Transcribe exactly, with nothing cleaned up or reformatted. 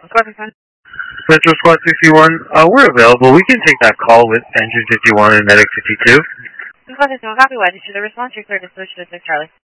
Squad fifty-one. Metro Squad sixty-one, uh, we're available. We can take that call with Engine fifty-one and Medic fifty-two. Squad fifty-one, copy. Why did you the response? You're clear to switch to six Charlie.